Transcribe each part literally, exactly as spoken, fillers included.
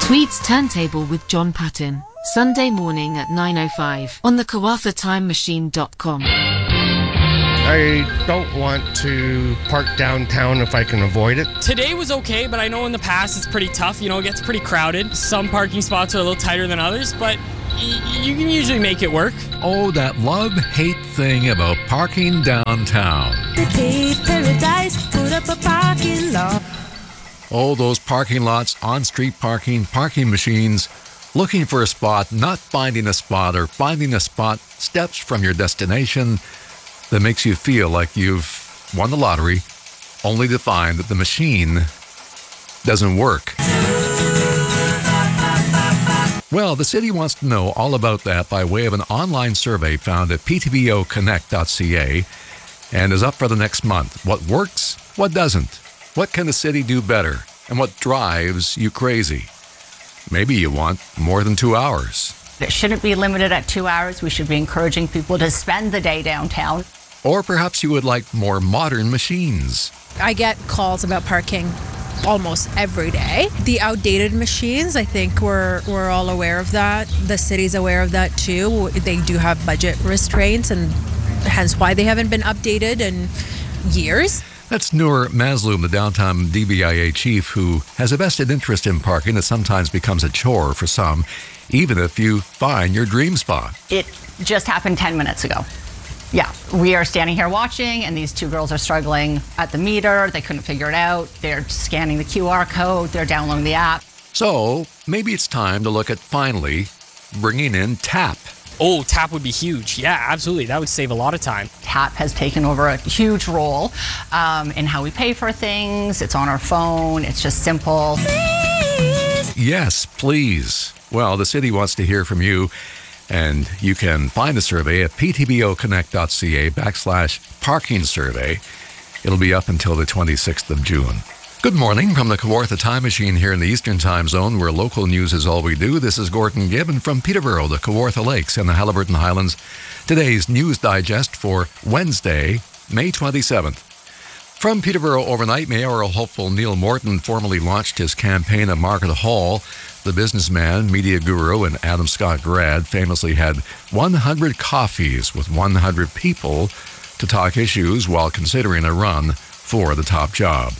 Tweed's Turntable with John Patton, Sunday morning at nine oh five on the Kawartha Time Machine dot com. I don't want to park downtown if I can avoid it. Today was okay, but I know in the past it's pretty tough. You know, it gets pretty crowded. Some parking spots are a little tighter than others, but y- you can usually make it work. Oh, that love-hate thing about parking downtown. The Cave Paradise put up a parking lot. Oh, those parking lots, on-street parking, parking machines, looking for a spot, not finding a spot, or finding a spot steps from your destination that makes you feel like you've won the lottery, only to find that the machine doesn't work. Well, the city wants to know all about that by way of an online survey found at p t b o connect dot c a and is up for the next month. What works? What doesn't? What can the city do better? And what drives you crazy? Maybe you want more than two hours. It shouldn't be limited at two hours. We should be encouraging people to spend the day downtown. Or perhaps you would like more modern machines. I get calls about parking almost every day. The outdated machines, I think we're, we're all aware of that. The city's aware of that too. They do have budget restraints, and hence why they haven't been updated in years. That's Noor Mazloum, the downtown D B I A chief, who has a vested interest in parking that sometimes becomes a chore for some, even if you find your dream spot. It just happened ten minutes ago. Yeah, we are standing here watching, and these two girls are struggling at the meter. They couldn't figure it out. They're scanning the Q R code. They're downloading the app. So maybe it's time to look at finally bringing in TAP. Oh, TAP would be huge. Yeah, absolutely. That would save a lot of time. TAP has taken over a huge role um, in how we pay for things. It's on our phone. It's just simple. Yes, please. Well, the city wants to hear from you, and you can find the survey at p t b o connect dot c a backslash parking survey. It'll be up until the twenty-sixth of June. Good morning from the Kawartha Time Machine here in the Eastern Time Zone, where local news is all we do. This is Gordon Gibbon from Peterborough, the Kawartha Lakes, and the Haliburton Highlands. Today's News Digest for Wednesday, May twenty-seventh. From Peterborough overnight, mayoral hopeful Neil Morton formally launched his campaign at Market Hall. The businessman, media guru, and Adam Scott grad famously had one hundred coffees with one hundred people to talk issues while considering a run for the top job.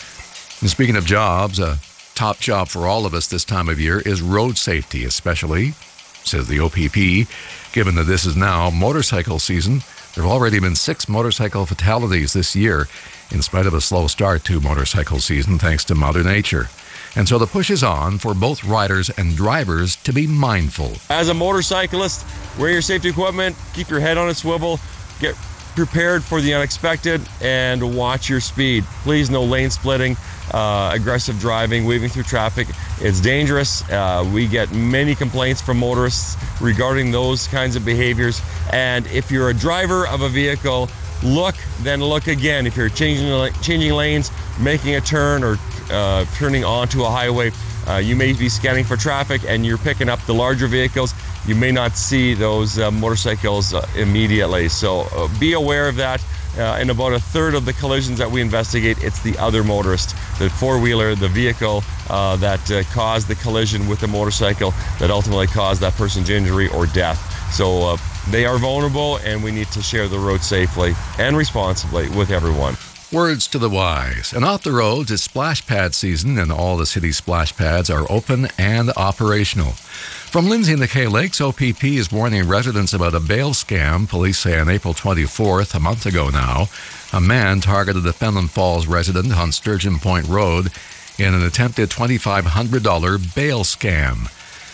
And speaking of jobs, a top job for all of us this time of year is road safety, especially, says the O P P, given that this is now motorcycle season. There have already been six motorcycle fatalities this year, in spite of a slow start to motorcycle season thanks to Mother Nature. And so the push is on for both riders and drivers to be mindful. As a motorcyclist, wear your safety equipment, keep your head on a swivel, get prepared for the unexpected, and watch your speed. Please, no lane splitting, uh, aggressive driving, weaving through traffic. It's dangerous. Uh, we get many complaints from motorists regarding those kinds of behaviors. And if you're a driver of a vehicle, look, then look again. If you're changing changing lanes, making a turn, or uh, turning onto a highway, uh, you may be scanning for traffic and you're picking up the larger vehicles. You may not see those uh, motorcycles uh, immediately. So uh, be aware of that. Uh, in about a third of the collisions that we investigate, it's the other motorist, the four-wheeler, the vehicle uh, that uh, caused the collision with the motorcycle that ultimately caused that person's injury or death. So uh, they are vulnerable, and we need to share the road safely and responsibly with everyone. Words to the wise. And off the roads, it's splash pad season, and all the city's splash pads are open and operational. From Lindsay and the Kay Lakes, O P P is warning residents about a bail scam. Police say on April twenty-fourth, a month ago now, a man targeted a Fenelon Falls resident on Sturgeon Point Road in an attempted twenty-five hundred dollars bail scam.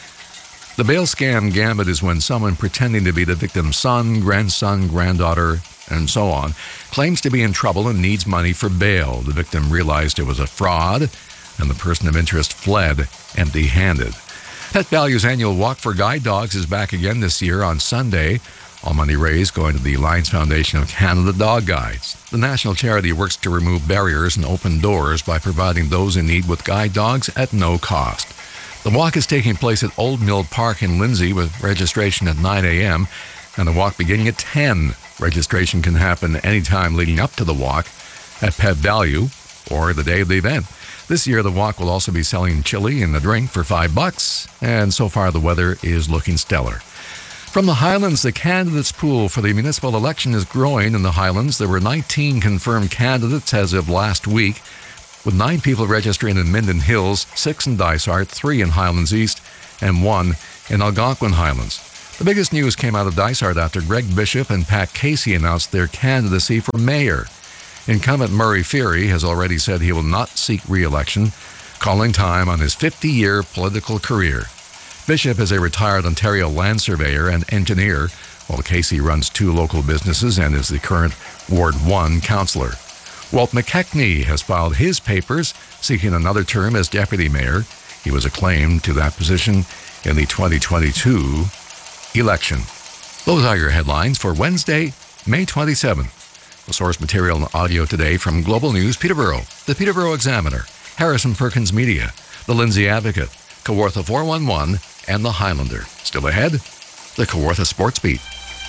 The bail scam gambit is when someone pretending to be the victim's son, grandson, granddaughter, and so on, claims to be in trouble and needs money for bail. The victim realized it was a fraud, and the person of interest fled empty-handed. Pet Value's annual Walk for Guide Dogs is back again this year on Sunday. All money raised going to the Lions Foundation of Canada Dog Guides. The national charity works to remove barriers and open doors by providing those in need with guide dogs at no cost. The walk is taking place at Old Mill Park in Lindsay with registration at nine a.m. and the walk beginning at ten. Registration can happen anytime leading up to the walk at Pet Value or the day of the event. This year, the walk will also be selling chili in the drink for five bucks, and so far the weather is looking stellar. From the Highlands, the candidates pool for the municipal election is growing in the Highlands. There were nineteen confirmed candidates as of last week, with nine people registering in Minden Hills, six in Dysart, three in Highlands East, and one in Algonquin Highlands. The biggest news came out of Dysart after Greg Bishop and Pat Casey announced their candidacy for mayor. Incumbent Murray Feary has already said he will not seek re-election, calling time on his fifty-year political career. Bishop is a retired Ontario land surveyor and engineer, while Casey runs two local businesses and is the current Ward one councillor. Walt McKechnie has filed his papers seeking another term as deputy mayor. He was acclaimed to that position in the twenty twenty-two election. Those are your headlines for Wednesday, May twenty-seventh. The source material and audio today from Global News Peterborough, the Peterborough Examiner, Harrison Perkins Media, the Lindsay Advocate, Kawartha four one one, and the Highlander. Still ahead, the Kawartha Sports Beat.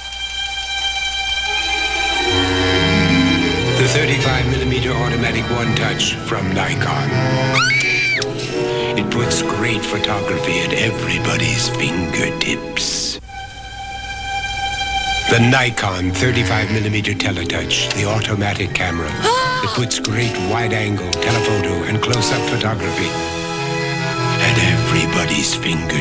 The thirty-five millimeter automatic one-touch from Nikon. It puts great photography at everybody's fingertips. The Nikon thirty-five millimeter Teletouch, the automatic camera. It puts great wide-angle, telephoto, and close-up photography at everybody's fingertips.